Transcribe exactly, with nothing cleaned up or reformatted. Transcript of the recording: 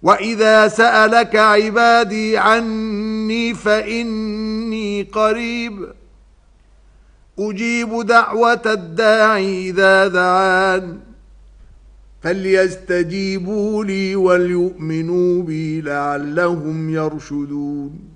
وإذا سألك عبادي عني فإني قريب أجيب دعوة الداعي إذا دعان فليستجيبوا لي وليؤمنوا بي لعلهم يرشدون